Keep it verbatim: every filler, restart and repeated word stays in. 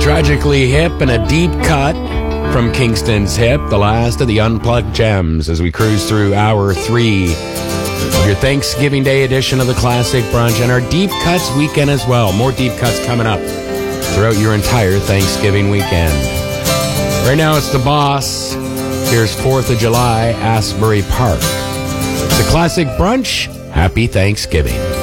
Tragically Hip and a deep cut from Kingston's Hip, the last of the Unplugged Gems as we cruise through hour three of your Thanksgiving Day edition of the Classic Brunch and our Deep Cuts weekend as well. More deep cuts coming up throughout your entire Thanksgiving weekend. Right now it's The Boss. Here's fourth of July, Asbury Park. It's a Classic Brunch. Happy Thanksgiving.